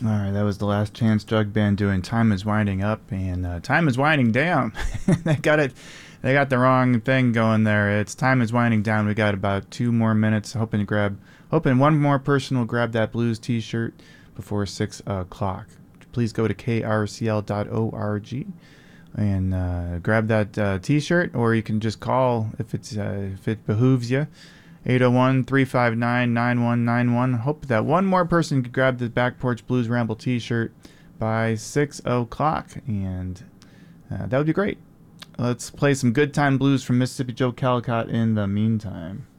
All right, that was the Last Chance Drug Band doing "Time Is Winding Up" and "Time Is Winding Down." they got it. They got the wrong thing going there. It's "Time Is Winding Down." We got about 2 more minutes. Hoping one more person will grab that blues T-shirt before 6 o'clock. Please go to krcl.org and grab that T-shirt, or you can just call if it behooves you. 801-359-9191. Hope that one more person could grab the Back Porch Blues Ramble T-shirt by 6 o'clock, and that would be great. Let's play some good time blues from Mississippi Joe Calcott in the meantime.